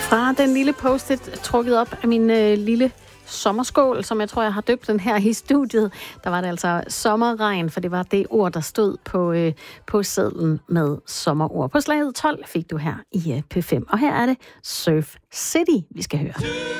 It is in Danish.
Fra den lille post-it trukket op af min lille sommerskål, som jeg tror, jeg har døbt den her i studiet. Der var det altså sommerregn, for det var det ord, der stod på sedlen med sommerord. På slaget 12 fik du her i P5. Og her er det Surf City, vi skal høre.